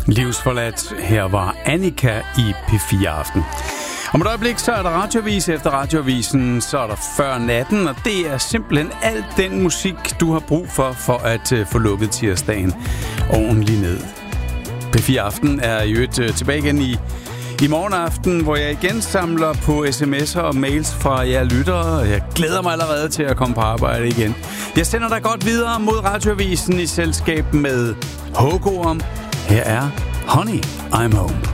Livsforladt. Her var Annika i P4 Aften. Om et øjeblik, så er der radioavis. Efter radioavisen, så er der Før Natten, og det er simpelthen al den musik, du har brug for at få lukket tirsdagen ordentligt ned. P4 Aften er jo tilbage igen i morgen aften, hvor jeg igen samler på sms'er og mails fra jer lyttere. Jeg glæder mig allerede til at komme på arbejde igen. Jeg sender dig godt videre mod radioavisen i selskab med Hågorm. Her er Honey, I'm Home.